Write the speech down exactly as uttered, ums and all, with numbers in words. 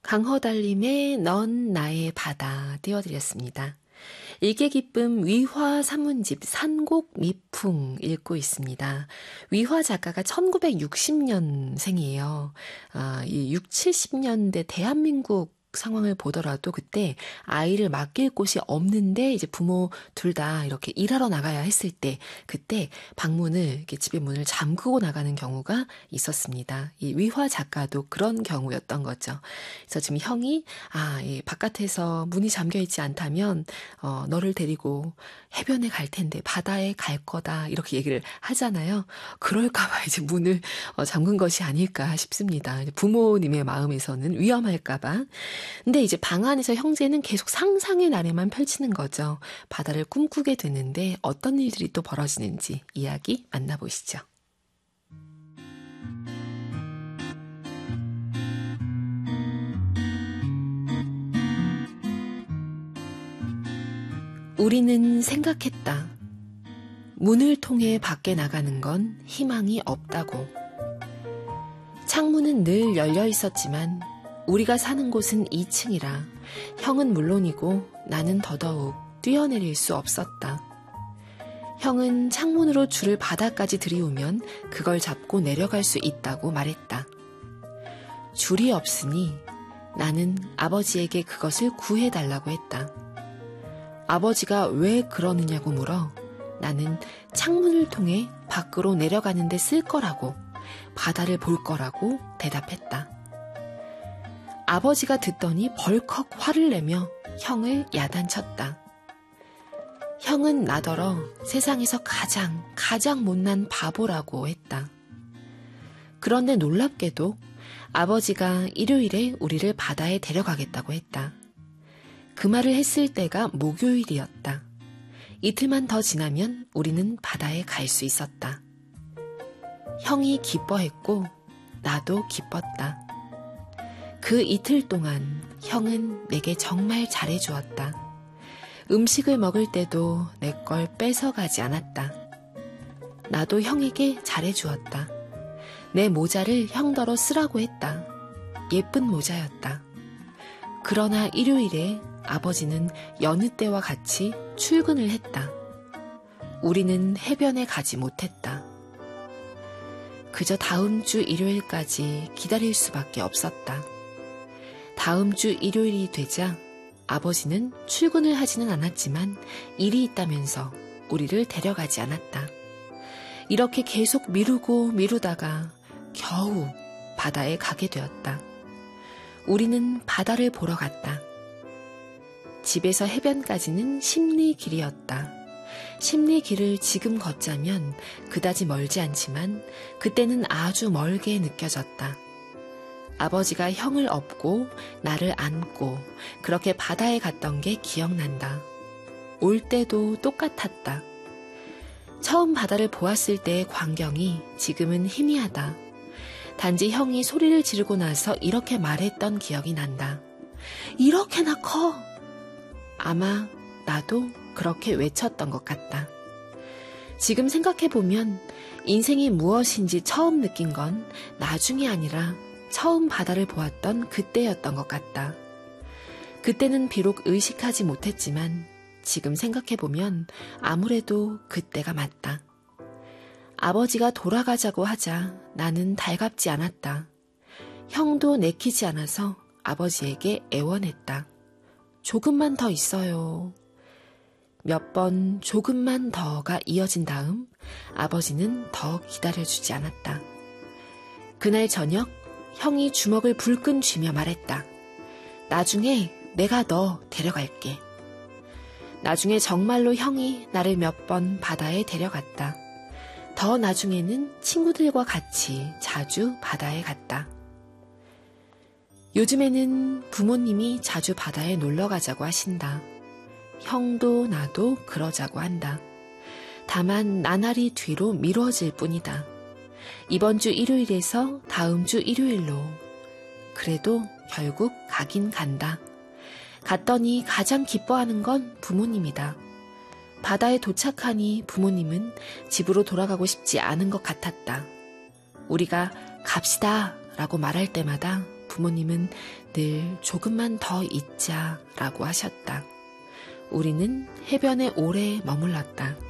강허달림의 넌 나의 바다 띄워드렸습니다. 일개 기쁨 위화 산문집 산곡 미풍 읽고 있습니다. 위화 작가가 천구백육십 년생이에요. 아, 이 육, 칠십 년대 대한민국 상황을 보더라도 그때 아이를 맡길 곳이 없는데 이제 부모 둘 다 이렇게 일하러 나가야 했을 때 그때 방문을 이렇게 집의 문을 잠그고 나가는 경우가 있었습니다. 이 위화 작가도 그런 경우였던 거죠. 그래서 지금 형이 아, 이 바깥에서 문이 잠겨 있지 않다면 어, 너를 데리고 해변에 갈 텐데 바다에 갈 거다 이렇게 얘기를 하잖아요. 그럴까봐 이제 문을 어, 잠근 것이 아닐까 싶습니다. 부모님의 마음에서는 위험할까봐. 근데 이제 방 안에서 형제는 계속 상상의 나래만 펼치는 거죠. 바다를 꿈꾸게 되는데 어떤 일들이 또 벌어지는지 이야기 만나보시죠. 우리는 생각했다. 문을 통해 밖에 나가는 건 희망이 없다고. 창문은 늘 열려 있었지만 우리가 사는 곳은 이 층이라 형은 물론이고 나는 더더욱 뛰어내릴 수 없었다. 형은 창문으로 줄을 바닥까지 들이우면 그걸 잡고 내려갈 수 있다고 말했다. 줄이 없으니 나는 아버지에게 그것을 구해달라고 했다. 아버지가 왜 그러느냐고 물어 나는 창문을 통해 밖으로 내려가는 데 쓸 거라고, 바다를 볼 거라고 대답했다. 아버지가 듣더니 벌컥 화를 내며 형을 야단쳤다. 형은 나더러 세상에서 가장 가장 못난 바보라고 했다. 그런데 놀랍게도 아버지가 일요일에 우리를 바다에 데려가겠다고 했다. 그 말을 했을 때가 목요일이었다. 이틀만 더 지나면 우리는 바다에 갈 수 있었다. 형이 기뻐했고 나도 기뻤다. 그 이틀 동안 형은 내게 정말 잘해주었다. 음식을 먹을 때도 내 걸 뺏어가지 않았다. 나도 형에게 잘해주었다. 내 모자를 형더러 쓰라고 했다. 예쁜 모자였다. 그러나 일요일에 아버지는 여느 때와 같이 출근을 했다. 우리는 해변에 가지 못했다. 그저 다음 주 일요일까지 기다릴 수밖에 없었다. 다음 주 일요일이 되자 아버지는 출근을 하지는 않았지만 일이 있다면서 우리를 데려가지 않았다. 이렇게 계속 미루고 미루다가 겨우 바다에 가게 되었다. 우리는 바다를 보러 갔다. 집에서 해변까지는 십리 길이었다. 십리 길을 지금 걷자면 그다지 멀지 않지만 그때는 아주 멀게 느껴졌다. 아버지가 형을 업고 나를 안고 그렇게 바다에 갔던 게 기억난다. 올 때도 똑같았다. 처음 바다를 보았을 때의 광경이 지금은 희미하다. 단지 형이 소리를 지르고 나서 이렇게 말했던 기억이 난다. 이렇게나 커! 아마 나도 그렇게 외쳤던 것 같다. 지금 생각해보면 인생이 무엇인지 처음 느낀 건 나중이 아니라 처음 바다를 보았던 그때였던 것 같다. 그때는 비록 의식하지 못했지만 지금 생각해보면 아무래도 그때가 맞다. 아버지가 돌아가자고 하자 나는 달갑지 않았다. 형도 내키지 않아서 아버지에게 애원했다. 조금만 더 있어요. 몇 번 조금만 더가 이어진 다음 아버지는 더 기다려주지 않았다. 그날 저녁 형이 주먹을 불끈 쥐며 말했다. 나중에 내가 너 데려갈게. 나중에 정말로 형이 나를 몇 번 바다에 데려갔다. 더 나중에는 친구들과 같이 자주 바다에 갔다. 요즘에는 부모님이 자주 바다에 놀러 가자고 하신다. 형도 나도 그러자고 한다. 다만 나날이 뒤로 미뤄질 뿐이다. 이번 주 일요일에서 다음 주 일요일로. 그래도 결국 가긴 간다. 갔더니 가장 기뻐하는 건 부모님이다. 바다에 도착하니 부모님은 집으로 돌아가고 싶지 않은 것 같았다. 우리가 갑시다 라고 말할 때마다 부모님은 늘 조금만 더 있자라고 하셨다. 우리는 해변에 오래 머물렀다.